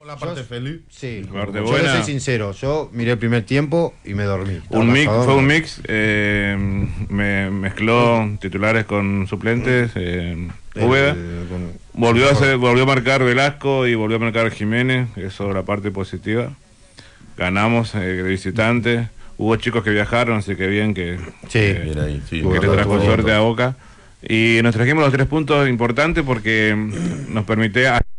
La parte feliz. Sí, La parte yo buena. le soy sincero, yo miré el primer tiempo y me dormí. Fue un mix, me mezcló titulares con suplentes, Úbeda. Volvió a marcar Velasco y volvió a marcar Jiménez, eso es la parte positiva. Ganamos de visitante, hubo chicos que viajaron, así que bien que Bien ahí, sí. le trajo suerte a Boca. Y nos trajimos los 3 puntos importantes porque nos permite